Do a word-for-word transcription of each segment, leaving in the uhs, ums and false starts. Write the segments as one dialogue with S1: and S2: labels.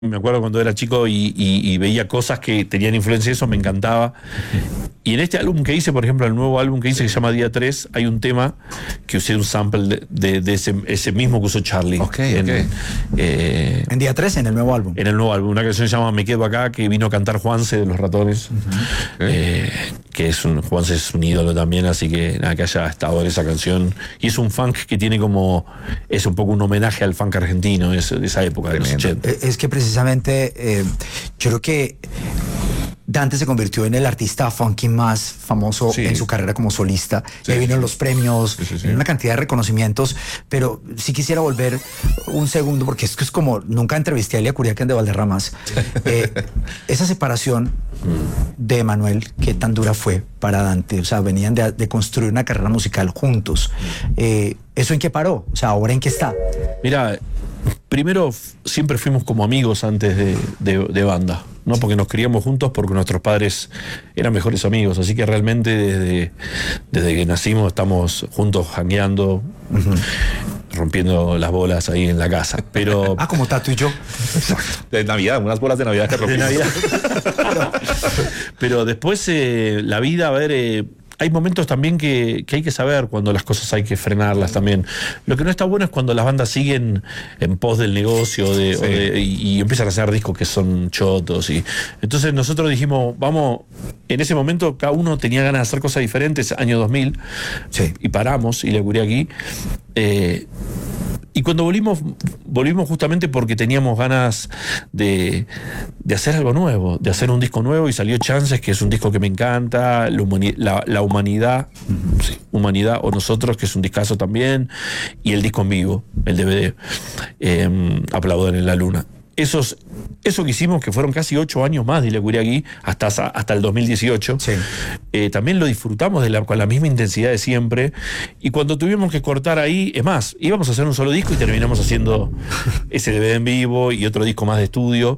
S1: Me acuerdo cuando era chico y, y, y veía cosas que tenían influencia de eso, me encantaba. Y en este álbum que hice, por ejemplo, el nuevo álbum que hice que se llama Día tres, hay un tema que usé un sample de, de, de ese, ese mismo que usó Charlie.
S2: Ok,
S1: en,
S2: ok.
S1: Eh,
S3: En Día tres, en el nuevo álbum.
S1: en el nuevo álbum, una canción que se llama Me Quedo Acá, que vino a cantar Juanse de Los Ratones, uh-huh. eh, que es un, Juanse es un ídolo también, así que nada, que haya estado en esa canción. Y es un funk que tiene como, es un poco un homenaje al funk argentino de esa época, de los ochenta.
S3: Es que precisamente eh, yo creo que Dante se convirtió en el artista funky más famoso sí. en su carrera como solista. Sí, vino sí. los premios, sí, sí, sí. una cantidad de reconocimientos, pero sí quisiera volver un segundo, porque es que es como, nunca entrevisté a Elia Curiaquian de Valderramas. Eh, esa separación de Manuel, ¿qué tan dura fue para Dante? O sea, venían de, de construir una carrera musical juntos. Eh, ¿Eso en qué paró? O sea, ¿ahora en qué está?
S1: Mira, primero siempre fuimos como amigos antes de, de, de banda, ¿no? Porque nos criamos juntos porque nuestros padres eran mejores amigos, así que realmente desde, desde que nacimos estamos juntos jangueando, uh-huh. rompiendo las bolas ahí en la casa. Pero
S3: ah, como Tato y yo.
S2: De Navidad, unas bolas de Navidad que rompimos.
S1: De Navidad. Pero después eh, la vida, a ver... Eh, hay momentos también que, que hay que saber cuando las cosas hay que frenarlas también. Lo que no está bueno es cuando las bandas siguen en pos del negocio de, sí. o de, y, y empiezan a hacer discos que son chotos. Y, entonces nosotros dijimos, vamos, en ese momento cada uno tenía ganas de hacer cosas diferentes, año dos mil, sí. y paramos, y le ocurrí aquí. Eh, Y cuando volvimos, volvimos justamente porque teníamos ganas de, de hacer algo nuevo, de hacer un disco nuevo, y salió Chances, que es un disco que me encanta, la, humani- la, la humanidad, uh-huh. sí, Humanidad o Nosotros, que es un discazo también, y el disco en vivo, el D V D, eh, Aplaudan en la Luna. Esos, eso que hicimos, que fueron casi ocho años más de Elia Curiaqui, hasta, hasta el dos mil dieciocho, sí. eh, también lo disfrutamos de la, con la misma intensidad de siempre. Y cuando tuvimos que cortar ahí, es más, íbamos a hacer un solo disco y terminamos haciendo ese D V D en vivo y otro disco más de estudio.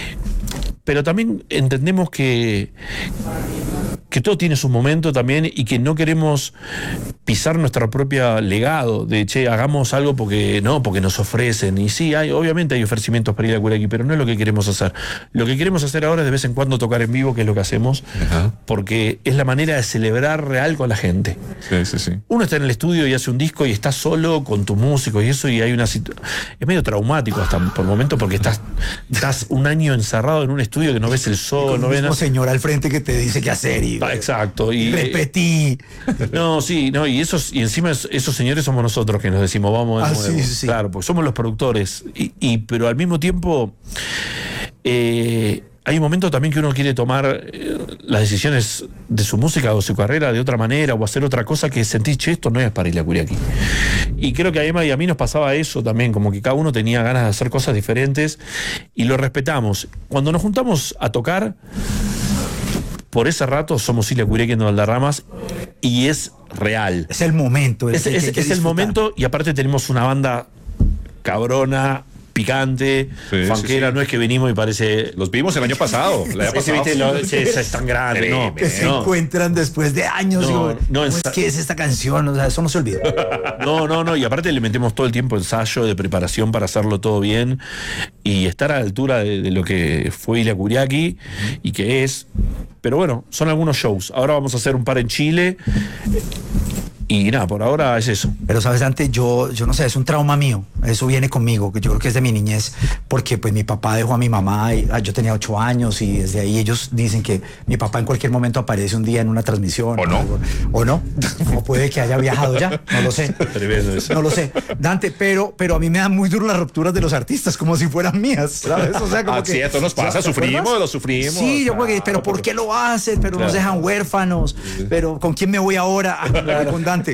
S1: Pero también entendemos que, que todo tiene su momento también, y que no queremos pisar nuestro propio legado de, che, hagamos algo porque no, porque nos ofrecen. Y sí, hay, obviamente hay ofrecimientos para ir a Curiaqui, pero no es lo que queremos hacer. Lo que queremos hacer ahora es de vez en cuando tocar en vivo, que es lo que hacemos, uh-huh. porque es la manera de celebrar real con la gente.
S2: Sí, sí, sí.
S1: Uno está en el estudio y hace un disco y está solo con tus músicos y eso, y hay una situación... Es medio traumático hasta por momentos, porque estás, estás un año encerrado en un estudio que no ves el sol, no ves nada.
S3: Señor al frente que te dice qué hacer y...
S1: Ah, exacto. Y
S3: repetí.
S1: No, sí, no, y esos, y encima esos señores somos nosotros que nos decimos, vamos de
S3: ah,
S1: nuevo.
S3: Sí, sí.
S1: Claro, porque somos los productores. Y, y, pero al mismo tiempo, eh, hay un momento también que uno quiere tomar eh, las decisiones de su música o su carrera de otra manera, o hacer otra cosa que sentís, che, esto no es para ir a Curiaqui. Y creo que a Emma y a mí nos pasaba eso también, como que cada uno tenía ganas de hacer cosas diferentes y lo respetamos. Cuando nos juntamos a tocar, por ese rato somos Elia Curiaquian de Valderramas, y es real.
S3: Es el momento.
S1: Es, es, es el momento, y aparte tenemos una banda cabrona, picante, sí, fanquera, sí, sí. No es que venimos y parece...
S2: Los vimos el año pasado. La
S1: sí, pasado. Sí, lo, sí, es tan grande. No,
S3: que se no. encuentran después de años. No, digo, no, es que es esta canción, o sea, eso no se olvida.
S1: No, no, no, y aparte le metemos todo el tiempo ensayo de preparación para hacerlo todo bien y estar a la altura de, de lo que fue Elia Curiaqui uh-huh. y que es... Pero bueno, son algunos shows. Ahora vamos a hacer un par en Chile. Y nada, por ahora es eso.
S3: Pero sabes, Dante, yo, yo no sé, es un trauma mío. Eso viene conmigo, que yo creo que es de mi niñez, porque pues mi papá dejó a mi mamá, y, ah, yo tenía ocho años, y desde ahí ellos dicen que mi papá en cualquier momento aparece un día en una transmisión.
S2: ¿O no?
S3: Algo, o no, o puede que haya viajado ya, no lo sé.
S1: Tremendo eso.
S3: No lo sé. Dante, pero, pero a mí me dan muy duro las rupturas de los artistas, como si fueran mías, ¿sabes? O sea, como
S2: ah,
S3: que,
S2: sí, esto nos pasa, sufrimos, lo sufrimos.
S3: Sí, yo creo que, pero ¿por qué lo hacen? Pero claro. Nos dejan huérfanos, pero ¿con quién me voy ahora? Claro. Con Dante.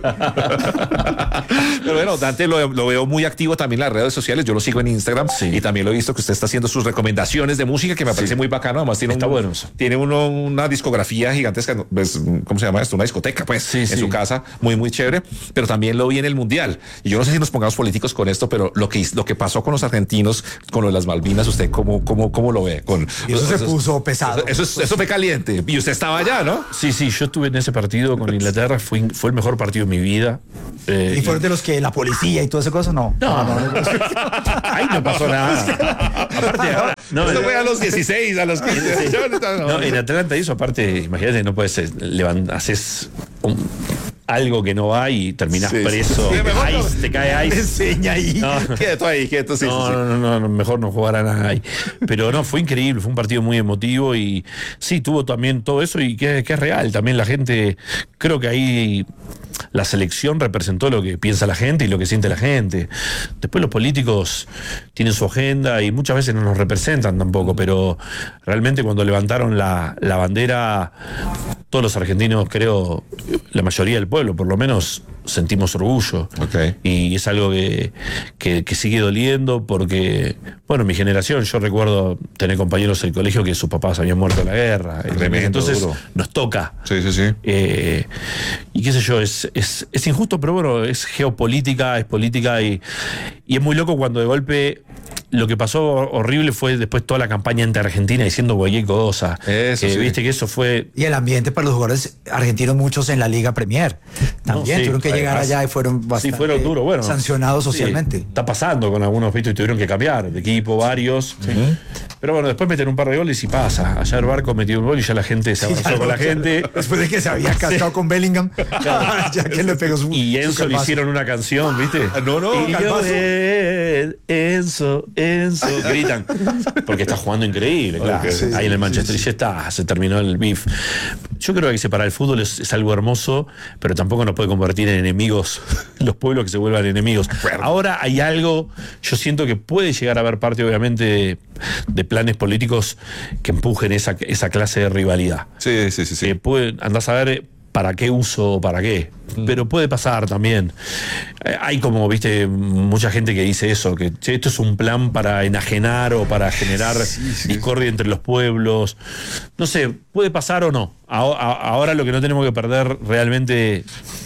S2: Pero bueno, Dante lo, lo veo muy activo también en las redes sociales. Yo lo sigo en Instagram, sí. Y también lo he visto que usted está haciendo sus recomendaciones de música, que me parece sí. muy bacano. Además tiene,
S1: está
S2: un,
S1: bueno eso.
S2: Tiene uno, una discografía gigantesca, pues, ¿cómo se llama esto? Una discoteca, pues, sí, en sí. su casa, muy muy chévere. Pero también lo vi en el Mundial, y yo no sé si nos pongamos políticos con esto, pero lo que, lo que pasó con los argentinos, con lo de las Malvinas, ¿usted cómo, cómo, cómo lo ve? Con,
S3: y eso, eso se puso pesado.
S2: Eso, eso, eso fue caliente, y usted estaba allá, ¿no?
S1: Sí, sí, yo estuve en ese partido con Inglaterra, fue, fue el mejor partido de mi vida.
S3: Eh, ¿Y fueron de los que la policía y toda esa cosa? No.
S1: No, no, no. Ahí no pasó nada. Aparte,
S2: no, Esto fue a los dieciséis, a los quince.
S1: No, en Atlanta hizo, aparte, imagínate, no puedes levantar, haces un, algo que no va y terminás sí, preso. Sí, sí. Ice, no, te cae ice.
S3: Enseña ahí.
S2: No. Quieto ahí, quieto, sí,
S1: no,
S2: sí, sí.
S1: No, no, no, mejor no jugar a nada ahí. Pero no, fue increíble, fue un partido muy emotivo y sí, tuvo también todo eso y que, que es real. También la gente, creo que ahí la selección representó lo que piensa la gente y lo que siente la gente. Después los políticos tienen su agenda y muchas veces no nos representan tampoco, pero realmente cuando levantaron la, la bandera, todos los argentinos, creo, la mayoría del pueblo, por lo menos, sentimos orgullo.
S2: Okay.
S1: Y es algo que, que, que sigue doliendo porque, bueno, mi generación, yo recuerdo tener compañeros del colegio que sus papás habían muerto en la guerra.
S2: Tremendo,
S1: entonces
S2: duro.
S1: Nos toca.
S2: Sí, sí, sí.
S1: Eh, y qué sé yo, es, es, es injusto, pero bueno, es geopolítica, es política y, y es muy loco cuando de golpe lo que pasó horrible fue después toda la campaña ante Argentina diciendo cualquier cosa.
S2: Eso,
S1: eh,
S2: sí.
S1: Viste que eso fue...
S3: Y el ambiente para los jugadores argentinos, muchos en la Liga Premier. También no, sí, tuvieron que llegar allá y fueron bastante
S1: sí, fueron duro, bueno,
S3: sancionados socialmente.
S1: Sí, está pasando con algunos, ¿viste? Y tuvieron que cambiar de equipo, varios. Sí. Pero bueno, después meten un par de goles y pasa. Ayer Barco metió un gol y ya la gente se abrazó sí, con la gente.
S3: Después de que se había cascado sí. con Bellingham. Claro. Ya que le pegó su,
S1: y Enzo le hicieron una canción, ¿viste?
S2: No, no,
S1: y yo, eh, Enzo, Enzo. Gritan. Porque está jugando increíble, claro. Okay, sí, ahí en el Manchester sí, sí. y ya está, se terminó el beef. Yo creo que separar el fútbol es, es algo hermoso, pero tampoco nos puede convertir en enemigos los pueblos que se vuelvan enemigos. Ahora hay algo, yo siento que puede llegar a haber parte, obviamente, de, de planes políticos que empujen esa, esa clase de rivalidad.
S2: Sí, sí, sí. sí.
S1: Eh, puede, andás a ver para qué uso o para qué. Mm. Pero puede pasar también. Eh, hay como, viste, mucha gente que dice eso, que che, esto es un plan para enajenar o para generar sí, sí. discordia entre los pueblos. No sé, puede pasar o no. Ahora lo que no tenemos que perder realmente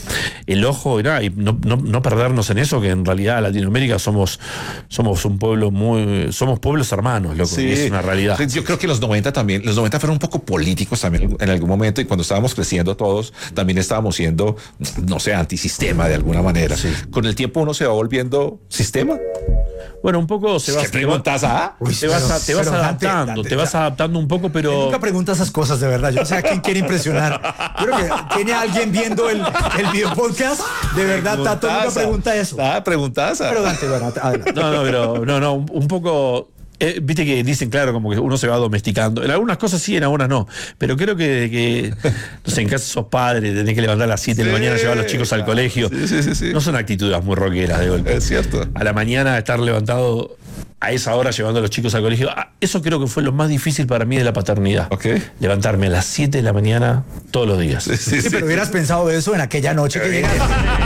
S1: el ojo y, nada, y no, no, no perdernos en eso, que en realidad Latinoamérica somos, somos un pueblo muy, somos pueblos hermanos, loco, sí. y es una realidad.
S2: Yo creo que los noventa también, los noventa fueron un poco políticos también en algún momento, y cuando estábamos creciendo todos, también estábamos siendo, no sé, antisistema de alguna manera. Sí. Con el tiempo uno se va volviendo sistema.
S1: Bueno, un poco se va,
S2: ¿Qué preguntas, ah?
S1: Uy, te vas, a, te vas adaptando, Dante, Dante, te vas adaptando un poco, pero...
S3: Él nunca pregunta esas cosas, de verdad. Yo no sé a quién quiere impresionar. Yo creo que tiene alguien viendo el, el video podcast. De verdad, Tato nunca pregunta eso.
S2: Ah, preguntas.
S3: Pero Dante, bueno, adelante.
S1: No, no, pero no, no, un, un poco... Eh, Viste que dicen, claro, como que uno se va domesticando. En algunas cosas sí, en algunas no. Pero creo que, que no sé, en casa sos padre, tenés que levantar a las siete sí, de la mañana, llevar a los chicos claro. al colegio.
S2: Sí, sí, sí, sí.
S1: No son actitudes muy rockeras de golpe.
S2: Es cierto.
S1: A la mañana estar levantado a esa hora llevando a los chicos al colegio. Eso creo que fue lo más difícil para mí de la paternidad.
S2: Okay.
S1: Levantarme a las siete de la mañana todos los días.
S3: Sí, sí, sí, sí. Pero hubieras pensado eso en aquella noche que llegaste.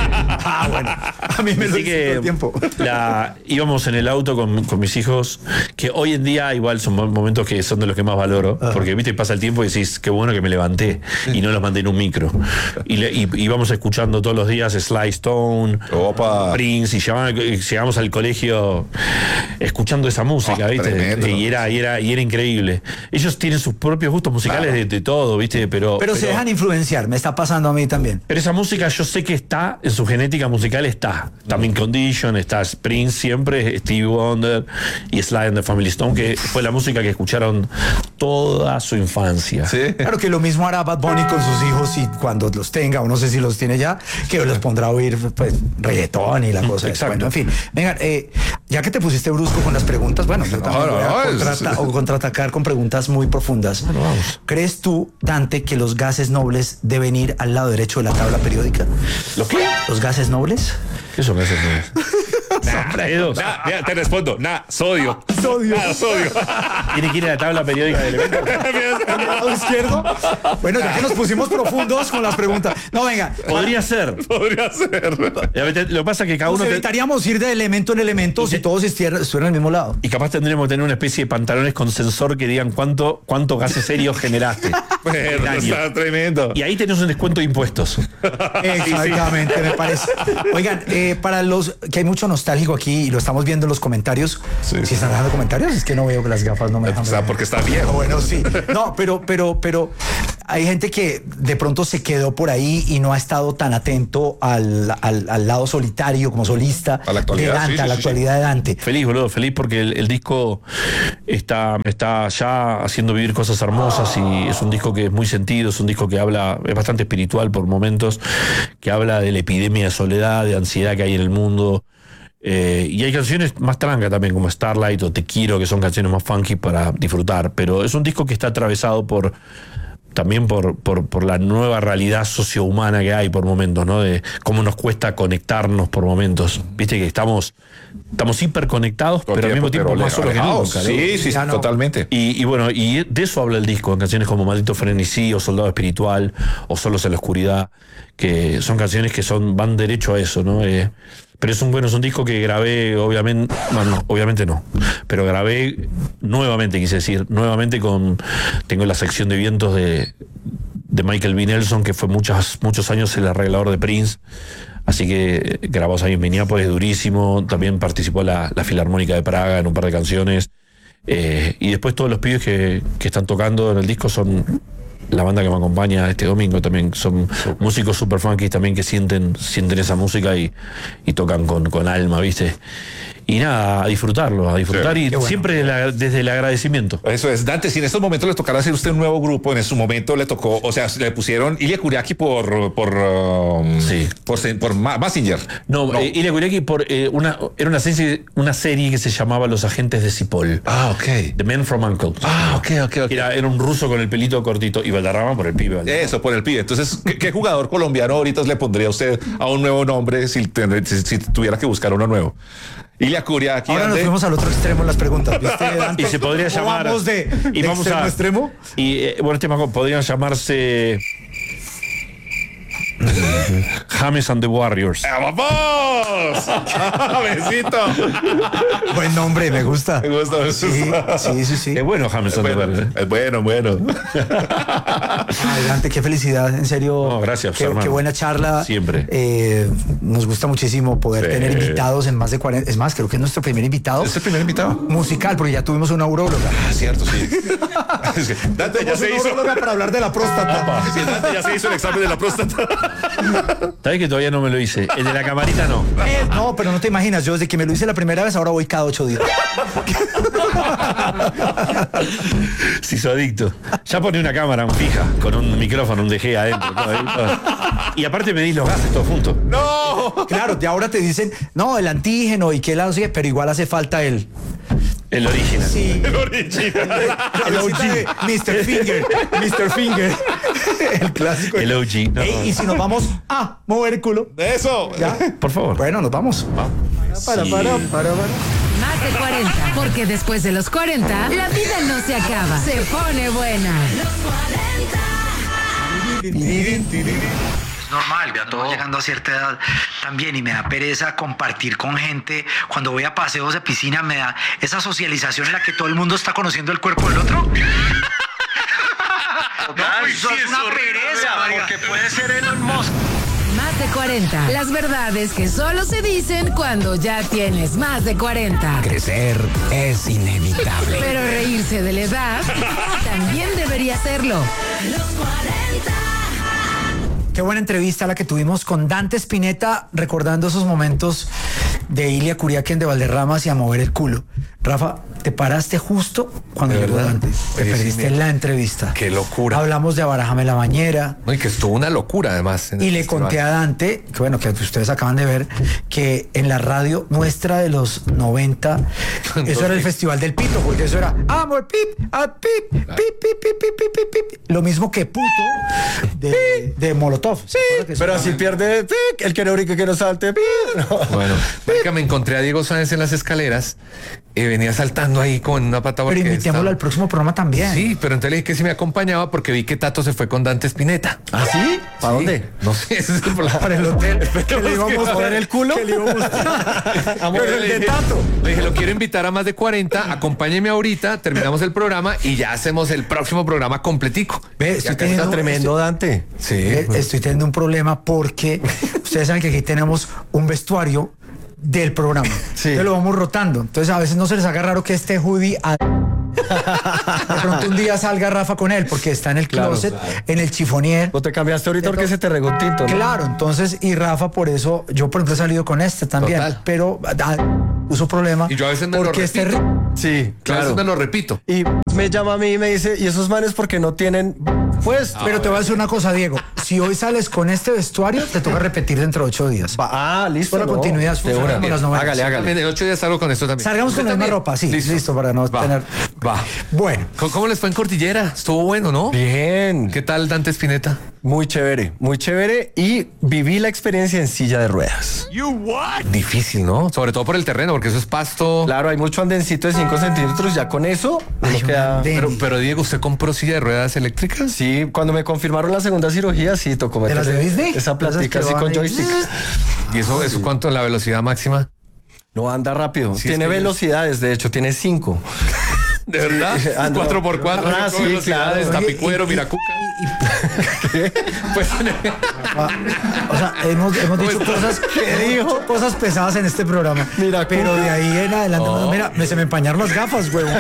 S3: Ah, bueno. A mí me lo hizo todo el tiempo.
S1: La, íbamos en el auto con, con mis hijos, que hoy en día igual son momentos que son de los que más valoro. Uh-huh. Porque viste, pasa el tiempo y decís, qué bueno que me levanté y no los mandé en un micro. Y, le, y íbamos escuchando todos los días Sly Stone,
S2: Opa.
S1: Prince, y llegamos, llegamos al colegio escuchando esa música, oh, ¿viste?
S2: Tremendo.
S1: Y era, y, era, y era increíble. Ellos tienen sus propios gustos musicales claro. de, de todo, ¿viste? Pero,
S3: pero, pero se dejan influenciar, me está pasando a mí también.
S1: Pero esa música yo sé que está, en su genética musical está. También Condition, está Prince siempre, Stevie Wonder y Sly and the Family Stone, que fue la música que escucharon toda su infancia.
S3: ¿Sí? Claro que lo mismo hará Bad Bunny con sus hijos y cuando los tenga, o no sé si los tiene ya, que los pondrá a oír pues, reggaetón y la cosa.
S1: Exacto.
S3: Bueno, en fin. Venga, eh, ya que te pusiste brusco con las preguntas, bueno, yo también voy a contrata- o contraatacar con preguntas muy profundas.
S1: Bueno, vamos.
S3: ¿Crees tú, Dante, que los gases nobles deben ir al lado derecho de la tabla periódica?
S1: ¿Los qué?
S3: ¿Los gases nobles?
S1: ¿Qué son gases nobles?
S2: Nah, nah, mira, te respondo, nah, sodio.
S3: Sodio.
S2: Nah, sodio.
S1: ¿Tiene que ir a la tabla periódica de elementos?
S3: ¿Al lado izquierdo? Bueno, ya que nos pusimos profundos con las preguntas. No, venga.
S1: Podría ser.
S2: Podría ser.
S1: Lo que pasa es que cada
S3: Nos
S1: uno...
S3: evitaríamos te... ir de elemento en elemento si todos estuvieran en el mismo lado.
S1: Y capaz tendremos que tener una especie de pantalones con sensor que digan cuánto, cuánto gases serios generaste.
S2: Pero está tremendo.
S1: Y ahí tenés un descuento de impuestos.
S3: Exactamente, me parece. Oigan, eh, para los que hay mucho nostálgico aquí y lo estamos viendo en los comentarios. Sí. Si están dejando comentarios, es que no veo que las gafas no me dejan.
S2: O sea,
S3: ver.
S2: Porque está viejo.
S3: Bueno, sí. No, pero, pero, pero hay gente que de pronto se quedó por ahí y no ha estado tan atento al, al, al lado solitario como solista
S2: a la actualidad,
S3: de Dante,
S2: sí, sí,
S3: a la
S2: sí,
S3: actualidad
S2: sí.
S3: de Dante.
S1: Feliz, boludo, feliz porque el, el disco está, está ya haciendo vivir cosas hermosas y es un disco que es muy sentido, es un disco que habla, es bastante espiritual por momentos, que habla de la epidemia de soledad, de ansiedad que hay en el mundo. Eh, y hay canciones más tranca también, como Starlight o Te Quiero, que son canciones más funky para disfrutar. Pero es un disco que está atravesado por también por, por, por la nueva realidad sociohumana que hay por momentos, ¿no? De cómo nos cuesta conectarnos por momentos. Viste que estamos, estamos hiperconectados, pero al mismo tiempo más solos que nunca, ¿no?
S2: Sí, sí,
S3: Ya no.
S2: totalmente.
S1: Y, y bueno, y de eso habla el disco, en canciones como Maldito Frenesí o Soldado Espiritual o Solos en la Oscuridad, que son canciones que son van derecho a eso, ¿no? Eh, pero es un bueno, es un disco que grabé, obviamente, bueno, obviamente no, pero grabé nuevamente, quise decir, nuevamente con, tengo la sección de vientos de, de Michael B. Nelson, que fue muchas, muchos años el arreglador de Prince. Así que grabamos ahí en Minneapolis, durísimo. También participó la, la Filarmónica de Praga en un par de canciones. Eh, y después todos los pibes que, que están tocando en el disco son la banda que me acompaña este domingo también. Son músicos super funky también que sienten, sienten esa música y, y tocan con, con alma, ¿viste? Y nada, a disfrutarlo, a disfrutar sí, y bueno. Siempre de la, desde el agradecimiento.
S2: Eso es, Dante, si en estos momentos le tocara hacer usted un nuevo grupo, en su momento le tocó, o sea, le pusieron Ilia Kuriaki por por, um,
S1: sí.
S2: por por Massinger.
S1: No, no. Eh, Ilia Kuriaki por eh, una era una serie, una serie que se llamaba Los Agentes de Cipoll.
S2: Ah, ok.
S1: The Men from U N C L E.
S2: Ah, ok, ok, ok.
S1: Era, era un ruso con el pelito cortito y Valderrama por el pibe. Valderrama.
S2: Eso, por el pibe. Entonces, ¿qué, qué jugador colombiano ahorita le pondría a usted a un nuevo nombre si, si, si tuviera que buscar uno nuevo? Ilia Kuriaki.
S3: Ahora nos fuimos al otro extremo en las preguntas, ¿viste, Dante?
S1: Y se podría llamar.
S3: Vamos de,
S1: y
S3: de
S1: vamos
S3: extremo
S1: a
S3: extremo.
S1: Y eh, bueno, este podrían llamarse James and the Warriors.
S2: ¡Vamos! ¡Besito!
S3: Buen nombre, me gusta.
S2: Me gusta, me gusta.
S3: Sí, sí, sí, sí.
S1: Es bueno James and the Warriors.
S2: Es bueno, bueno.
S3: Adelante, qué felicidad, en serio.
S1: No, gracias,
S3: qué, qué buena charla.
S1: Siempre.
S3: Eh, nos gusta muchísimo poder
S2: Sí.
S3: tener invitados en más de cuarenta. Es más, creo que es nuestro primer invitado.
S2: ¿Es el primer invitado?
S3: Musical, porque ya tuvimos una uróloga.
S2: Ah, cierto, sí. Es que Dante ya se
S3: una
S2: hizo.
S3: uróloga para hablar de la próstata.
S2: Sí, Dante ya se hizo el examen de la próstata.
S1: ¿Sabes que todavía no me lo hice? El de la camarita no.
S3: Eh, no, pero no te imaginas, yo desde que me lo hice la primera vez, ahora voy cada ocho días.
S1: Se hizo adicto. Ya pone una cámara fija con un micrófono, un D G adentro. Todo ahí, todo. Y aparte medís los gases todos juntos.
S2: ¡No!
S3: Claro, de ahora te dicen, no, el antígeno y qué lado sigue, pero igual hace falta el.
S1: El original.
S3: Sí.
S2: El original.
S3: El O G. mister Finger. mister Finger. El clásico.
S1: El O G. No.
S3: Ey, y si nos vamos a mover el culo.
S2: Eso.
S3: ¿Ya?
S1: Por favor.
S3: Bueno, nos vamos. Para,
S1: Sí.
S3: para, para, para.
S4: Más de cuarenta, porque después de los cuarenta, la vida no se acaba, se pone buena.
S5: Normal, vea, todo llegando a cierta edad también y me da pereza compartir con gente. Cuando voy a paseos de piscina me da esa socialización en la que todo el mundo está conociendo el cuerpo del otro. No, eso es una pereza, porque puede ser Elon Musk.
S4: Más de cuarenta, las verdades que solo se dicen cuando ya tienes más de cuarenta.
S6: Crecer es inevitable.
S4: Pero reírse de la edad también debería serlo.
S3: Qué buena entrevista la que tuvimos con Dante Spinetta, recordando esos momentos de Ilia Kuriaki de Valderramas y a mover el culo. Rafa, te paraste justo cuando llegó Dante. Te
S6: Sí,
S3: perdiste
S6: sí, me-
S3: la entrevista.
S6: Qué locura.
S3: Hablamos de Abarajame la bañera.
S6: No, y que estuvo una locura además. en
S3: Y
S6: el
S3: le
S6: festival.
S3: conté a Dante, que bueno, que ustedes acaban de ver, que en la radio nuestra de los noventa, eso era el Festival del Pito, porque eso era amo el pip, a pip, pip, pip, pip, pip, pip, pip, pip. Lo mismo que puto de, de Molotov. Sí,
S7: Pero si pierde pic, el que no brinque, que no salte. Pic. No.
S6: Bueno, marica, me encontré a Diego Sáenz en las escaleras y venía saltando ahí con una pata.
S3: Pero
S6: porque
S3: invitémoslo
S6: estaba-
S3: al próximo programa también.
S6: Sí, pero entonces le dije que si me acompañaba porque vi que Tato se fue con Dante Spinetta.
S7: ¿Ah, sí? ¿Para
S6: Sí.
S7: dónde?
S6: No sé, ese es el problema.
S3: Para el hotel.
S7: ¿Que le íbamos a ver el culo?
S3: Que le íbamos a-
S7: A mover
S6: Pero
S7: el
S6: le
S7: de
S6: dije-
S7: Tato.
S6: Le dije, lo quiero invitar a más de cuarenta, acompáñeme ahorita, terminamos el programa y ya hacemos el próximo programa completico.
S3: Ve,
S6: Ya
S3: estoy
S6: que
S3: teniendo-
S7: Está tremendo, Dante.
S6: Sí.
S3: Eh, Estoy teniendo un problema porque ustedes saben que aquí tenemos un vestuario del programa.
S7: Sí.
S3: Entonces lo vamos rotando. Entonces a veces no se les haga raro que este hoodie a- de pronto un día salga Rafa con él porque está en el closet, claro, claro. en el chifonier.
S7: O te cambiaste ahorita porque se te regó un tinto, ¿no?
S3: Claro, entonces, y Rafa por eso, yo por ejemplo he salido con este también, total. Pero ah, uso problema.
S6: Y yo a veces me
S3: porque
S6: lo
S3: este
S6: repito.
S7: Sí, claro.
S6: A veces me lo repito.
S7: Y me llama a mí y me dice, ¿y esos manes porque no tienen pues?
S3: Ah, pero te voy a decir una cosa, Diego. Si hoy sales con este vestuario, te toca repetir dentro de ocho días.
S7: Va, ah, listo.
S3: Por la no, continuidad.
S7: Funciona
S3: las novelas.
S6: Hágale, hágale. En ocho días salgo con esto también.
S3: Salgamos con la misma ropa, sí. Listo, listo para no
S6: va,
S3: tener...
S6: Va.
S3: Bueno.
S6: ¿Cómo les fue en Cordillera? Estuvo bueno, ¿no?
S7: Bien.
S6: ¿Qué tal Dante Spinetta?
S7: Muy chévere, muy chévere. Y viví la experiencia en silla de ruedas.
S6: You what? Difícil, ¿no? Sobre todo por el terreno, porque eso es pasto.
S7: Claro, hay mucho andencito de cinco centímetros. Ya con eso
S3: Ay,
S7: no queda...
S6: pero, pero Diego, ¿usted compró silla de ruedas eléctricas?
S7: Sí, cuando me confirmaron la segunda cirugía, sí, tocó
S3: meter. ¿De las de Disney?
S7: Esa plática así con joystick.
S6: ¿Y eso, eso cuánto es la velocidad máxima?
S7: No, anda rápido.
S6: Sí,
S7: tiene
S6: es que
S7: velocidades, de hecho, tiene cinco.
S6: ¿De verdad? Sí, ah, no. cuatro por cuatro.
S7: Ah, sí, claro.
S6: Tapicuero, Miracuca.
S3: ¿Qué? Pues, o sea, hemos, hemos dicho pues, cosas, ¿qué dijo? Cosas pesadas en este programa. Mira, pero de ahí en adelante, oh. mira, me, se me empañaron las gafas, huevo.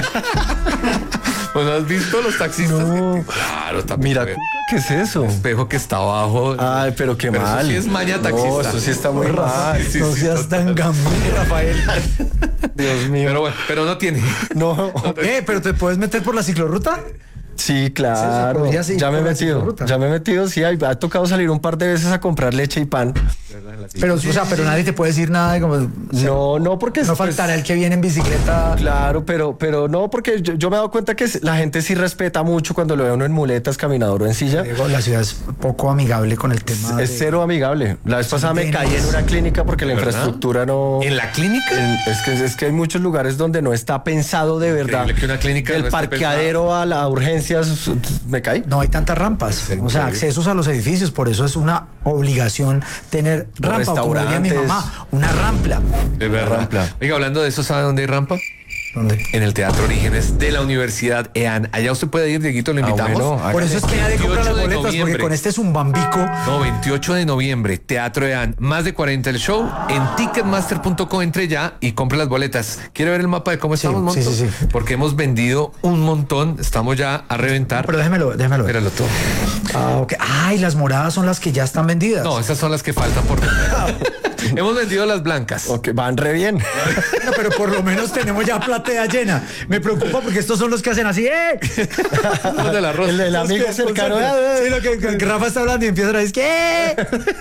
S6: Pues has visto los taxistas.
S7: No.
S6: Que, claro, también.
S7: Mira, ¿qué es eso?
S6: Espejo que está abajo.
S7: Ay, pero qué
S6: pero
S7: mal.
S6: Eso sí es maña taxista.
S7: No, eso sí está muy mal.
S3: Sí, no sí, seas sí, tan gamín, Rafael.
S7: Dios mío.
S6: Pero bueno, pero no tiene.
S7: No.
S3: Eh, pero te puedes meter por la ciclorruta.
S7: Sí, claro. Sí, ya me he metido. Ya me he metido, sí. Ha tocado salir un par de veces a comprar leche y pan.
S3: Pero, sí, o sea, pero nadie te puede decir nada de como. O sea,
S7: no, no, porque.
S3: No faltará pues, el que viene en bicicleta.
S7: Claro, pero, pero no, porque yo, yo me he dado cuenta que la gente sí respeta mucho cuando lo ve uno en muletas, caminador o en silla.
S3: Diego, la ciudad es poco amigable con el tema.
S7: Es
S3: de...
S7: cero amigable. La vez pasada me caí en una clínica porque la infraestructura no.
S6: ¿En la clínica?
S7: En, es, que, es que hay muchos lugares donde no está pensado de verdad.
S6: Que una clínica
S7: el
S6: no
S7: parqueadero a las urgencias. Me caí.
S3: No hay tantas rampas, o sea, accesos a los edificios, por eso es una obligación tener rampa, o como diría mi mamá, una rampla.
S6: De verdad. Rampla. Oiga, hablando de eso, ¿sabe dónde hay rampa?
S3: ¿Dónde?
S6: En el Teatro Orígenes de la Universidad E A N. Allá usted puede ir, Dieguito, lo invitamos.
S7: Ah, bueno,
S3: por eso es que nadie compra las boletas, porque con este es un bambico.
S6: No, veintiocho de noviembre, Teatro E A N. Más de cuarenta el show. En ticketmaster punto com entre ya y compre las boletas. ¿Quiere ver el mapa de cómo estamos,
S3: sí, sí, sí, sí.
S6: Porque hemos vendido un montón. Estamos ya a reventar.
S3: Pero déjemelo, déjemelo.
S6: Míralo tú.
S3: Ah, ok. Ay, las moradas son las que ya están vendidas.
S6: No, esas son las que faltan por vender. Hemos vendido las blancas.
S7: Ok, van re bien.
S3: No, pero por lo menos tenemos ya platea llena. Me preocupa porque estos son los que hacen así, ¡eh!
S6: Los del arroz.
S7: El del amigo cercano.
S3: Sí, lo que, que, que Rafa está hablando y empiezan a decir, ¿qué?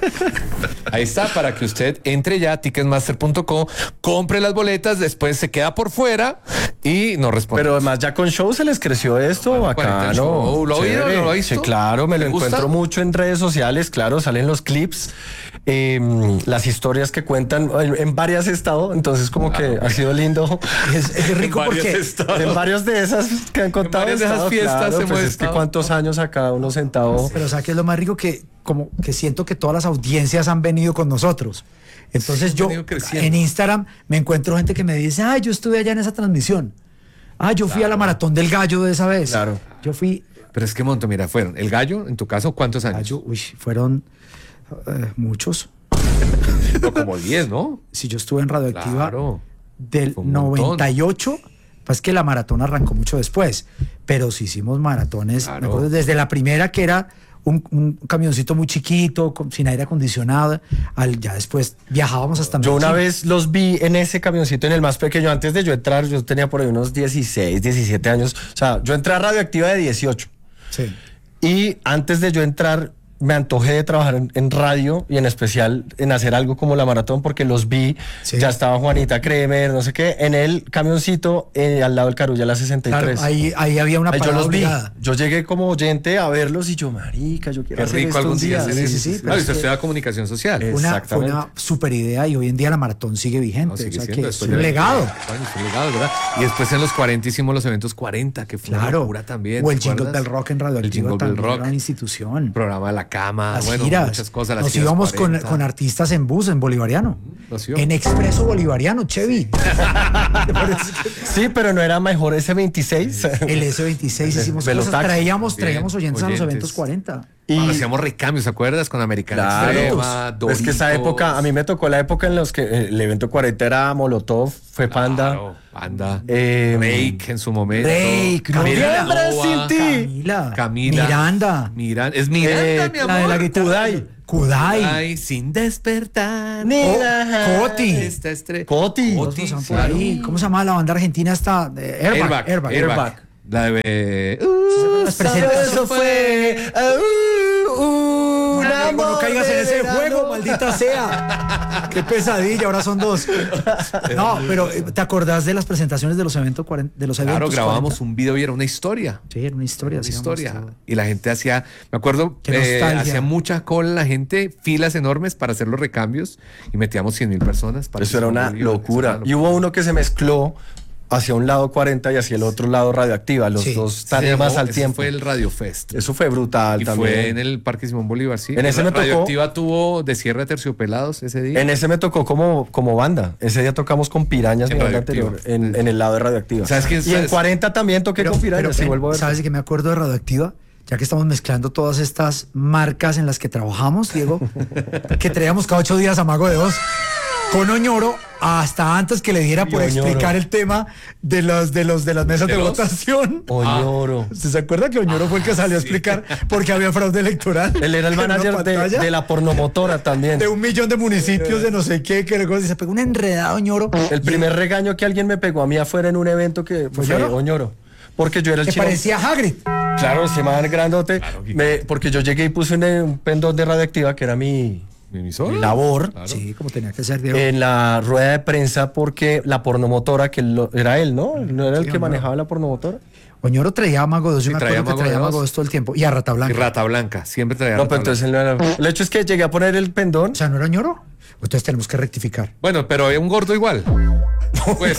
S6: Ahí está, para que usted entre ya a ticketmaster punto com, compre las boletas, después se queda por fuera y no responde.
S7: Pero además ya con show se les creció esto, bueno, acá, ¿no?
S6: ¿Lo oído? ¿Lo visto?
S7: Sí, claro, me lo encuentro mucho en redes sociales, claro, salen los clips. Eh, las historias que cuentan en, en varias he estado, entonces como claro, que ha sido lindo.
S3: Es, es rico porque
S7: en varios de esas que han contado
S6: en varias de esas fiestas
S7: claro, pues es
S6: estado.
S7: Que cuántos años acá uno sentado.
S3: Pero o sea que es lo más rico que como que siento que todas las audiencias han venido con nosotros. Entonces sí, yo en Instagram me encuentro gente que me dice, ay, yo estuve allá en esa transmisión. Ah, yo fui claro. a la maratón del gallo de esa vez.
S7: Claro.
S3: Yo fui.
S6: Pero es que monto, mira, fueron el gallo, en tu caso, ¿cuántos años?
S3: Gallo, uy, fueron Uh, muchos.
S6: No, como diez, ¿no?
S3: Si yo estuve en Radioactiva
S6: claro.
S3: del noventa y ocho, pues que la maratón arrancó mucho después, pero sí hicimos maratones, claro. me acuerdo, desde la primera que era un, un camioncito muy chiquito, con, sin aire acondicionado, al, ya después viajábamos hasta
S7: Yo
S3: Medellín.
S7: Una vez los vi en ese camioncito, en el más pequeño, antes de yo entrar, yo tenía por ahí unos dieciséis, diecisiete años, o sea, yo entré a Radioactiva de dieciocho.
S3: Sí.
S7: Y antes de yo entrar, me antojé de trabajar en, en radio y en especial en hacer algo como la maratón porque los vi, sí. ya estaba Juanita Kremer, no sé qué, en el camioncito eh, al lado del Carulla la sesenta y tres.
S3: Claro, ahí, ahí había una
S7: ahí
S3: parada
S7: yo los
S3: obligada.
S7: vi, yo llegué como oyente a verlos y yo, marica, yo quiero
S6: Qué
S7: hacer
S6: rico
S7: esto
S6: algún
S7: un día.
S6: día.
S3: Sí, sí, sí.
S6: Claro, usted estudia comunicación social.
S3: Una, fue una super idea y hoy en día la maratón sigue vigente. No, sigue o sea, que es un legado.
S6: Bueno, es un legado, ¿verdad? Y después en los cuarenta hicimos los eventos cuarenta, que fue claro. una locura también.
S3: O el Jingle Bell Rock en Radioactiva también
S6: Rock,
S3: era una institución.
S6: El programa de la cama,
S3: las
S6: bueno,
S3: giras.
S6: muchas cosas. Las
S3: Nos íbamos con, con artistas en bus, en Bolivariano. En Expreso Bolivariano, Chevy.
S7: Sí, pero no era mejor ese veintiséis.
S3: El ese veintiséis hicimos cosas. Traíamos, traíamos oyentes, oyentes a los eventos cuarenta.
S6: Y cuando hacíamos recambios, ¿te acuerdas? Con Americana
S7: Claro,
S6: Extrema,
S7: es
S6: Doritos.
S7: que esa época, a mí me tocó la época en los que eh, el evento cuarenta era Molotov, fue Panda.
S6: Claro, Panda.
S7: Eh,
S6: Rake en su momento.
S3: Rake,
S6: Camila
S3: Noviembre
S6: Nova,
S7: sin ti.
S3: Camila.
S6: Camila.
S3: Miranda.
S6: Miranda. Es Miranda,
S7: Eh,
S6: mi amor.
S3: La de la guitarra.
S7: Kudai.
S3: Kudai.
S6: Ay, sin despertar.
S3: Oh, Coti.
S6: Esta estre-
S7: Coti.
S6: Coti,
S3: Todos
S6: claro.
S3: por ahí. ¿Cómo se llama la banda argentina esta? De Airbag.
S6: Airbag,
S3: Airbag.
S6: Airbag. La de... Uh,
S3: Las presentaciones.
S7: Eso fue uh, uh, un
S3: No,
S7: amor
S3: no caigas en
S7: de
S3: ese
S7: verano.
S3: juego, maldita sea. Qué pesadilla, ahora son dos. No, pero eh, ¿te acordás de las presentaciones de los eventos cuarenta, de los eventos
S6: Claro, grabábamos
S3: cuarenta?
S6: un video y era una historia.
S3: Sí, era una historia.
S6: Una
S3: hacíamos
S6: historia.
S3: todo.
S6: Y la gente hacía, me acuerdo,
S3: Qué
S6: eh,
S3: nostalgia.
S6: hacía mucha cola la gente, filas enormes para hacer los recambios y metíamos cien mil personas. para
S7: Eso era
S6: hacer un
S7: una
S6: video.
S7: locura.
S6: Eso
S7: Y hubo uno que se mezcló hacia un lado cuarenta y hacia el otro lado radioactiva, los
S3: Sí.
S7: dos
S6: Se
S7: taremas
S6: llamó-
S7: al
S6: ese
S7: tiempo.
S6: fue el Radio Fest.
S7: Eso fue brutal
S6: Y
S7: también.
S6: fue en el Parque Simón Bolívar, sí.
S7: En ese me tocó-
S6: Radioactiva tuvo de cierre de Terciopelados ese día.
S7: En ese me tocó como, como banda. Ese día tocamos con Pirañas,
S6: En
S7: mi banda
S6: Radioactiva.
S7: anterior, en, en el lado de Radioactiva.
S6: ¿Sabes quién-
S7: y en
S6: sabes-
S7: cuarenta también toqué
S3: Pero,
S7: con Pirañas,
S3: pero,
S7: sí,
S3: ven,
S7: vuelvo a ver.
S3: ¿sabes de qué me acuerdo de Radioactiva? Ya que estamos mezclando todas estas marcas en las que trabajamos, Diego, que traíamos cada ocho días a Mago de Oz con Oñoro, hasta antes que le diera por
S7: Oñoro.
S3: explicar el tema de los de los de las mesas
S6: ¿De
S3: de,
S6: los?
S3: votación.
S7: Oñoro.
S3: ¿Usted se acuerda que Oñoro fue el que salió a explicar porque había fraude electoral?
S7: Él era el
S3: En una
S7: manager de,
S3: pantalla
S7: de la pornomotora también.
S3: de un millón de municipios de no sé qué, que luego se pegó un enredado Oñoro.
S7: El primer regaño que alguien me pegó a mí afuera en un evento que fue
S3: ¿Oñoro?
S7: Oñoro. Porque yo era el
S3: que
S7: chino.
S3: parecía Hagrid.
S7: Claro, se me grandote.
S6: que-
S7: Me- porque yo llegué y puse un, un pendón de radioactiva que era mi,
S6: ¿Mi emisora?
S7: mi labor.
S6: Claro.
S3: Sí, como tenía que ser, Diego.
S7: En la rueda de prensa porque la pornomotora que lo- era él, ¿no? ¿No era el
S3: Sí,
S7: que
S3: Oñoro.
S7: manejaba la pornomotora?
S3: Oñoro traía a Mago de Oz, yo
S6: Sí,
S3: me
S6: traía
S3: acuerdo que
S6: Mago de
S3: traía a
S6: Oz.
S3: Mago de Oz todo el tiempo. Y a Rata
S6: Y
S3: Blanca.
S6: Rata Blanca, siempre traía
S7: No,
S6: Rata
S7: pero entonces
S6: Blanca.
S7: él no era. El hecho es que llegué a poner el pendón.
S3: O sea, ¿no era Oñoro? Entonces tenemos que rectificar.
S6: Bueno, pero es un gordo igual. Pues,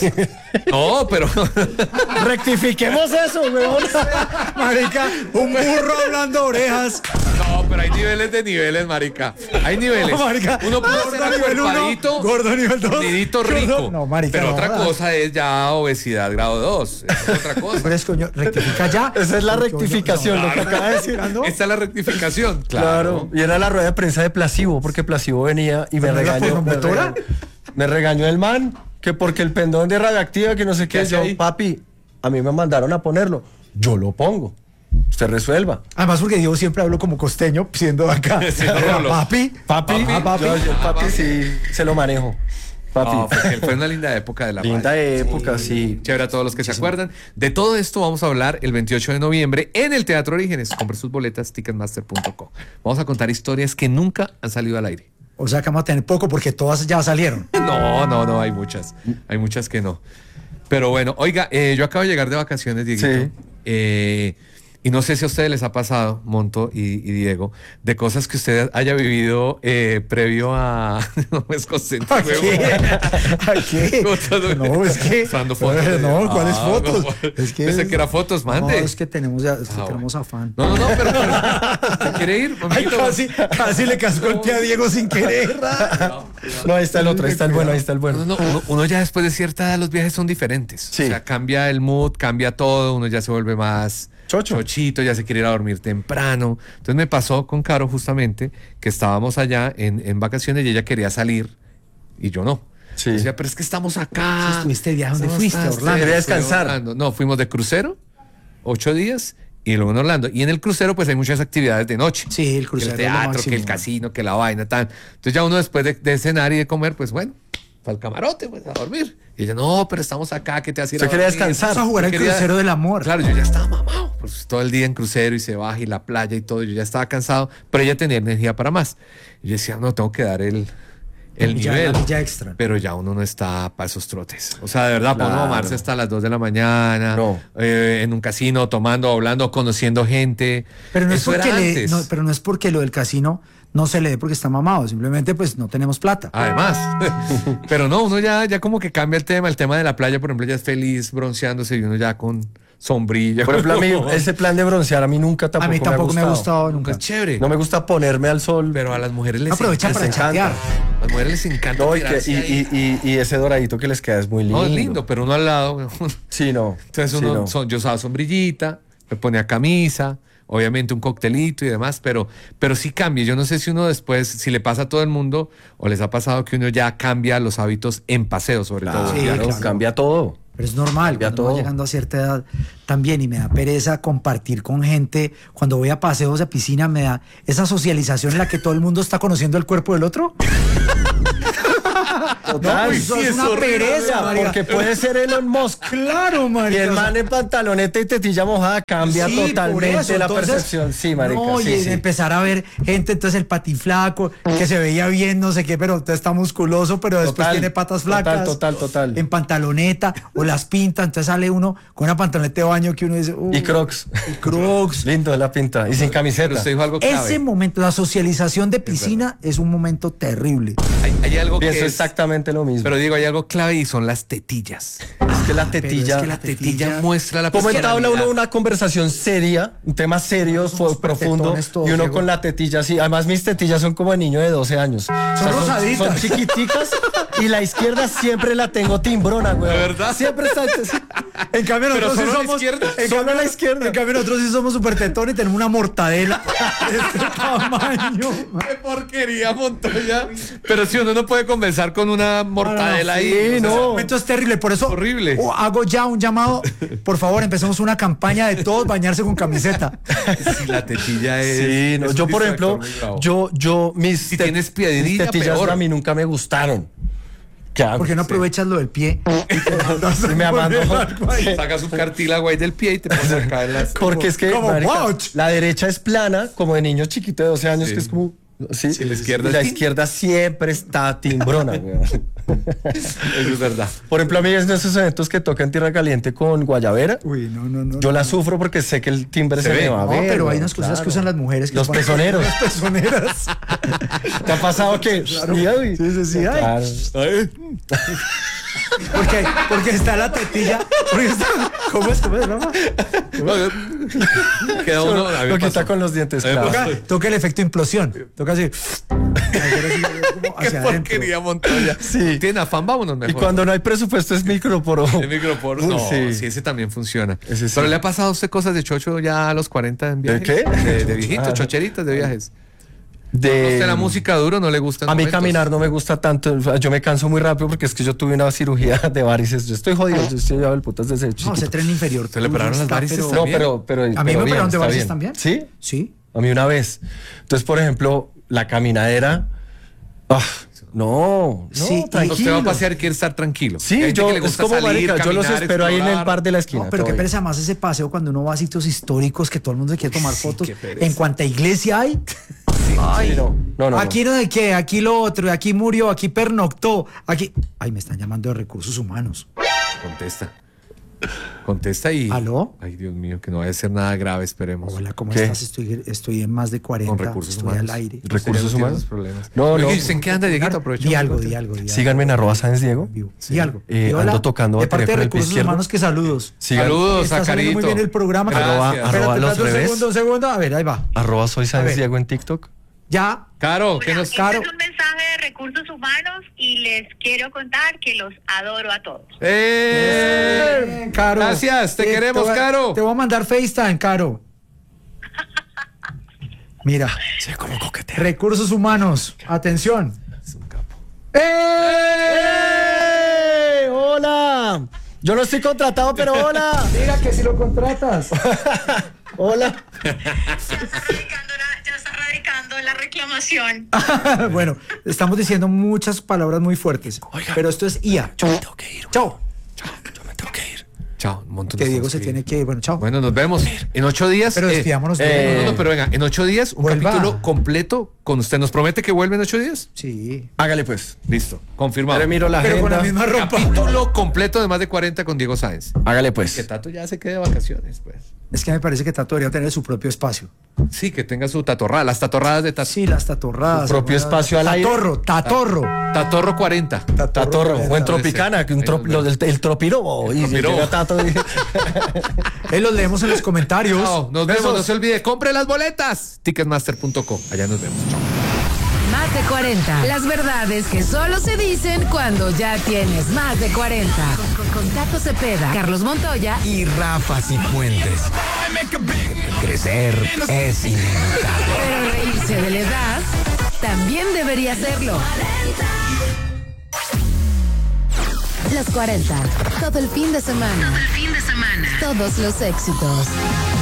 S6: no, pero
S7: Rectifiquemos eso, weón.
S3: Marica, un burro hablando orejas.
S6: no, pero hay niveles de niveles, marica. Hay niveles.
S3: No, marica.
S6: Uno puede
S3: Gordo
S6: ser
S3: nivel uno,
S6: acuerpadito,
S3: gordo nivel dos.
S6: comidito
S3: Gordo-
S6: rico.
S3: No, marica,
S6: pero
S3: no
S6: otra
S3: jodas.
S6: cosa es ya obesidad grado dos. Es otra cosa.
S3: Pero es que Oñoro, rectifica ya.
S7: Esa es la
S3: Porque Oñoro-
S7: rectificación, lo que acaba de decir.
S3: ¿no?
S6: Esta es la rectificación.
S7: Claro. Y era la rueda de prensa de Placebo, porque Placebo venía y me
S3: ¿Pero no era
S7: regañó. Me
S3: pornomotora?
S7: regañó, me regañó el man, que porque el pendón de radioactiva, que no sé
S6: ¿Qué
S7: qué,
S6: hace
S7: yo,
S6: ahí?
S7: papi, a mí me mandaron a ponerlo. Yo lo pongo. Usted resuelva.
S3: Además, porque Diego siempre hablo como costeño, siendo de acá.
S6: Sí, no, no, no.
S3: Papi,
S7: Papi,
S3: Ah, papi.
S7: yo- yo, papi, sí, se lo manejo. Papi.
S6: No, fue, fue una linda época de la
S7: Linda
S6: radio.
S7: época, sí.
S6: Chévere a todos los que se acuerdan. De todo esto vamos a hablar el veintiocho de noviembre en el Teatro Orígenes. Compre sus boletas, ticketmaster punto com. Vamos a contar historias que nunca han salido al aire.
S3: O sea que vamos a tener poco porque todas ya salieron.
S6: No, no, no, hay muchas. Hay muchas que no. Pero bueno, oiga, eh, yo acabo de llegar de vacaciones, Dieguito.
S7: Sí.
S6: Eh, y no sé si a ustedes les ha pasado, Monto y, y Diego, de cosas que usted haya vivido eh, previo a... no es consentido.
S3: ¿A qué? ¿A qué? No, es que.
S6: Usando fotos de-
S3: No, ¿cuáles
S6: Ah,
S3: fotos?
S6: no,
S3: Es que.
S6: pensé que era fotos, mande.
S3: No, es que tenemos ya, es que
S6: Ah,
S3: tenemos afán.
S6: No, no, no, pero... pero ¿se quiere ir?
S3: Ay,
S6: amiguito?
S3: casi, casi le cascó el pie a Diego sin querer.
S7: No, ahí está el otro, ahí está el bueno, ahí está el bueno.
S6: No, no, uno, uno ya después de cierta edad los viajes son diferentes.
S7: Sí.
S6: O sea, cambia el mood, cambia todo, uno ya se vuelve más
S7: Chocho.
S6: chochito, ya se quiere ir a dormir temprano. Entonces me pasó con Caro justamente que estábamos allá en, en vacaciones y ella quería salir y yo no.
S7: Sí.
S6: Decía, pero es que estamos acá.
S3: Sí, estuviste de viaje, ¿dónde
S6: Estamos
S3: fuiste?
S6: acá,
S3: Orlando.
S7: Quería
S6: fui a
S7: descansar.
S6: Orlando. No, fuimos de crucero, ocho días, y luego en Orlando. Y en el crucero pues hay muchas actividades de noche.
S3: Sí, el
S6: Que
S3: crucero
S6: el
S3: es lo
S6: teatro,
S3: máximo.
S6: que el casino, que la vaina, tal. Entonces ya uno después de, de cenar y de comer, pues bueno, para el camarote, pues a dormir. Y ella, no, pero estamos acá, ¿qué te vas a ir
S7: Usted
S6: a
S7: quería
S6: dormir?"
S7: descansar.
S3: Vamos a jugar
S6: Yo
S3: el
S6: quería-
S3: crucero del amor.
S6: Claro, yo ya estaba mamado, pues todo el día en crucero y se baja y la playa y todo, yo ya estaba cansado, pero ella tenía energía para más. Y yo decía, no, tengo que dar el, el
S3: Ya,
S6: nivel.
S3: la milla extra.
S6: Pero ya uno no está para esos trotes. O sea, de verdad, para uno
S7: Claro.
S6: mamarse hasta las dos de la mañana,
S7: No.
S6: eh, en un casino, tomando, hablando, conociendo gente.
S3: Pero no, es
S6: Eso era
S3: porque le,
S6: antes.
S3: no, pero no es porque lo del casino no se le dé porque está mamado, simplemente pues no tenemos plata.
S6: Además, pero no, uno ya, ya como que cambia el tema, el tema de la playa, por ejemplo, ya es feliz bronceándose y uno ya con sombrilla.
S7: Por ejemplo, a mí, ese plan de broncear a mí nunca tampoco
S3: a mí tampoco me ha gustado
S6: Nunca
S3: nunca.
S6: es chévere.
S7: No me gusta ponerme al sol.
S6: Pero a las mujeres les
S3: Aprovecha
S6: encanta.
S3: para
S7: les encanta.
S3: chatear.
S6: A las mujeres les encanta.
S7: No, y, que-
S6: tirarse
S7: y,
S6: ahí.
S7: y- y- y ese doradito que les queda es muy lindo.
S6: No, es lindo, pero uno al lado.
S7: Sí, no.
S6: Entonces
S7: Sí,
S6: uno,
S7: no.
S6: son- yo usaba sombrillita, me ponía camisa, obviamente un coctelito y demás, pero, pero sí cambia. Yo no sé si uno después, si le pasa a todo el mundo o les ha pasado que uno ya cambia los hábitos en paseo, sobre
S7: Claro,
S6: todo.
S3: Sí,
S7: claro,
S3: claro.
S7: cambia todo.
S3: Pero es normal,
S7: Cambia
S3: cuando uno
S7: todo.
S3: va llegando a cierta edad también, y me da pereza compartir con gente. Cuando voy a paseos a piscina, me da esa socialización en la que todo el mundo está conociendo el cuerpo del otro.
S7: Total.
S3: No, eso es una pereza, marica.
S7: Porque puede ser Elon Musk.
S3: Claro,
S7: Y
S3: marica.
S7: el
S3: o sea,
S7: man en pantaloneta y tetilla mojada cambia
S3: sí, por
S7: totalmente
S3: eso,
S7: la
S3: entonces,
S7: percepción. Sí, marica.
S3: No,
S7: sí,
S3: y
S7: sí.
S3: empezar a ver gente, entonces el patiflaco, que se veía bien, no sé qué, pero entonces está musculoso, pero después
S7: Total,
S3: tiene patas
S7: total,
S3: flacas.
S7: total, total.
S3: En pantaloneta, o las pinta, entonces sale uno con una pantaloneta de baño que uno dice. "Uh,
S7: Y Crocs.
S3: y Crocs.
S7: Lindo la pinta. Y sin
S6: Pero
S7: camiseta.
S6: usted dijo algo clave.
S3: Ese momento, la socialización de piscina es un momento terrible.
S6: Hay, hay algo que
S7: Pienso
S6: es,
S7: exactamente lo mismo.
S6: pero digo, hay algo clave y son las tetillas.
S7: es que la tetilla.
S3: es que la
S6: La tetilla
S3: tetilla-
S6: muestra la
S7: Como entabla uno
S6: personalidad.
S7: una conversación seria, un tema serio, fue profundo,
S3: tetones todos,
S7: y uno
S3: Diego.
S7: con la tetilla así. Además, mis tetillas son como de niño de doce años. O sea,
S3: rosaditas.
S7: son chiquiticas y la izquierda siempre la tengo timbrona, güey.
S6: ¿De verdad?
S7: Siempre está.
S3: En cambio,
S6: Pero
S3: nosotros sí
S6: solo a la
S3: somos.
S6: izquierda.
S3: En
S7: Solo
S3: cambio,
S7: a la izquierda.
S3: En cambio, nosotros sí somos súper tetones y tenemos una mortadela de este tamaño.
S6: ¡Qué porquería, Montoya! Pero si uno no puede conversar con una mortadela ahí.
S3: Sí,
S6: o sea,
S3: no. Esto es terrible. Por eso
S6: Horrible.
S3: oh, hago ya un llamado. Por favor, empecemos una campaña de todos bañarse con camiseta.
S6: Si la tetilla es.
S7: Sí, no,
S6: es
S7: yo
S6: un
S7: por ejemplo,
S6: distractor muy bravo.
S7: yo, yo, mis,
S6: Si
S7: te-
S6: tienes piedrilla,
S7: mis tetillas
S6: peor.
S7: a mí nunca me gustaron. ¿Qué hago?
S3: ¿Por qué no aprovechas lo del pie?
S7: Sí, me abandonó.
S6: Sacas un cartílago ahí del pie y te pones acá en las.
S7: Porque es que
S3: como
S7: marica,
S3: watch.
S7: la derecha es plana, como de niño chiquito de doce años,
S6: Sí.
S7: que es como. Sí,
S6: Sí, la izquierda
S7: y la
S6: es-
S7: izquierda siempre está timbrona, güey.
S6: Eso es verdad.
S7: Por ejemplo, a mí es de esos eventos que tocan Tierra Caliente con Guayabera.
S3: Uy, no, no, no.
S7: Yo
S3: no.
S7: la sufro porque sé que el timbre se,
S6: Se
S7: me
S6: ve.
S7: va a
S3: No,
S7: ver.
S3: pero hay
S7: güey,
S3: unas cosas
S7: claro.
S3: que usan las mujeres. Que
S7: Los
S3: ponen-
S7: pezoneros.
S3: Las pezoneras.
S7: ¿Te ha pasado que? Sí, ay.
S3: Sí, sí, sí. ay.
S7: Claro.
S3: Porque, porque está la tetilla. Porque está, ¿Cómo es? ¿Cómo es, Rafa?
S6: Queda uno. a mí me
S7: Lo quita
S6: pasó.
S7: con los dientes,
S6: A mí me
S7: claro.
S6: pasó.
S3: Toca, toca el efecto implosión. Toca así. Hacer así, como
S6: Qué
S3: hacia adentro.
S6: porquería, Montoya.
S7: Sí.
S6: Tiene afán, vámonos mejor.
S7: Y cuando no hay presupuesto es microporo.
S6: El microporo. No, sí.
S7: Sí.
S6: ese también funciona.
S7: Ese sí.
S6: Pero le ha pasado a usted cosas de chocho ya a los cuarenta en viajes.
S7: qué?
S6: De, de viejito,
S7: Ah.
S6: chocheritas de viajes.
S7: De...
S6: ¿A usted la música duro no le gusta? en
S7: A mí
S6: momentos?
S7: caminar no me gusta tanto, yo me canso muy rápido porque es que yo tuve una cirugía de varices, yo estoy jodido, yo estoy llevado el putas desde
S3: No,
S7: chiquito.
S3: ese tren inferior.
S6: ¿Se le operaron las
S3: está,
S6: varices
S3: pero-
S7: No,
S6: también?
S7: pero, pero,
S3: ¿A mí
S7: pero
S3: me
S7: bien,
S3: operaron de
S7: está
S3: varices
S7: bien.
S3: también?
S7: ¿Sí?
S3: Sí.
S7: A mí una vez. Entonces, por ejemplo, la caminadera, ah, no, no,
S3: Sí, y-
S7: tranquilo.
S6: Usted va a pasear y quiere estar tranquilo. Hay
S7: Sí,
S6: gente
S7: yo,
S6: que le
S7: es
S6: gusta
S7: como
S6: salir,
S7: marica, yo los
S6: caminar,
S7: espero ahí en el
S6: explorar.
S7: bar de la esquina.
S3: No, pero
S7: todo
S3: qué
S7: bien.
S3: pereza más ese paseo cuando uno va a sitios históricos que todo el mundo se quiere tomar fotos.
S6: qué pereza.
S3: En cuanta iglesia hay.
S7: Ay, no, no, no.
S3: Aquí no de qué, aquí lo otro, aquí murió, aquí pernoctó, aquí. Ay, me están llamando de recursos humanos.
S6: Contesta. Contesta y.
S3: ¿Aló?
S6: Ay, Dios mío, que no vaya a ser nada grave, esperemos.
S3: Hola, ¿cómo
S7: ¿Qué?
S3: estás? Estoy, estoy en más de cuarenta.
S6: Con recursos
S3: estoy
S6: humanos.
S3: al aire.
S7: ¿Recursos
S6: Usted ya no tiene
S7: humanos?
S6: esos problemas.
S7: No,
S6: Oiga,
S7: no.
S6: ¿y usted en qué anda, Dieguito? Aprovechamos.
S3: Di algo,
S6: el
S3: di algo, di algo.
S7: Síganme en arroba Sáenz Diego.
S3: Vivo. Di algo.
S7: Eh,
S3: Di hola.
S7: ando tocando
S3: de parte de
S7: batería con el pie
S3: recursos
S7: izquierdo.
S3: humanos que saludos.
S7: Sigan-
S6: Saludos
S3: Está
S6: a
S3: saliendo
S6: Carito.
S3: muy bien el programa.
S6: Gracias.
S7: Arroba-
S3: Espérate,
S7: arroba los
S3: espérate, un
S7: revés.
S3: segundo, un segundo. A ver, ahí va.
S7: Arroba soy
S3: A
S7: Sáenz
S3: ver.
S7: Diego en TikTok.
S3: Ya.
S6: Caro, ¿qué nos.
S3: Caro.
S8: Este es un mensaje de recursos humanos y les quiero contar que los adoro a todos.
S6: ¡Eh!
S3: Bien, Caro.
S6: Gracias, te
S3: Eh,
S6: queremos,
S3: voy a-
S6: Caro.
S3: Te voy a mandar FaceTime, Caro. Mira. Recursos humanos. Atención.
S6: Es un capo.
S7: ¡Eh! ¡Hola! Yo no estoy contratado, pero hola.
S3: Mira que si lo contratas.
S7: Hola.
S8: Ya está radicando la, ya está radicando la reclamación.
S3: Bueno, estamos diciendo muchas palabras muy fuertes. Pero esto es I A.
S7: Yo me tengo que ir.
S3: Chao.
S7: Chao, yo me tengo que ir.
S6: Chao, un montón
S3: Que
S6: de
S3: Diego
S6: cosas
S3: se tiene que ir. Bueno, chao.
S6: Bueno, nos vemos en ocho días.
S3: Pero
S6: eh,
S3: despidámonos
S6: eh,
S3: bien.
S6: no, no, pero venga, en ocho días, un
S3: Vuelva.
S6: capítulo completo con usted. ¿Nos promete que vuelve en ocho días?
S3: Sí.
S7: Hágale pues.
S6: Listo, confirmado.
S7: Pero miro la
S3: Pero con
S7: agenda.
S3: la misma ropa.
S6: Capítulo completo de más de cuarenta con Diego Sáenz.
S7: Hágale
S6: Que
S7: pues.
S6: Tato ya se quede de vacaciones, pues.
S3: Es que me parece que Tato debería tener su propio espacio.
S6: Sí, que tenga su tatorrada, las tatorradas de Tato.
S3: Sí, las tatorradas.
S7: Su propio
S3: hermano.
S7: espacio al aire.
S3: Tatorro, tatorro.
S6: Tatorro cuarenta.
S7: Tatorro, o en
S6: Puede
S7: Tropicana,
S6: ser.
S7: que un trop-
S6: Ahí nos
S7: lo del- el tropirobo. Y
S6: tropirobo.
S7: llega Tato y-
S3: Ahí los leemos en los comentarios.
S6: Chao, nos
S3: Besos.
S6: vemos, no se olvide, compre las boletas. Ticketmaster punto com. Allá nos vemos. Chao.
S4: Más de cuarenta. Las verdades que solo se dicen cuando ya tienes más de cuarenta. Con, con, con Tato Cepeda, Carlos Montoya
S9: y Rafa Cifuentes. Crecer es inevitable.
S4: Pero reírse de la edad también debería hacerlo. Los cuarenta. Todo el fin de semana. Todo el fin de semana. Todos los éxitos.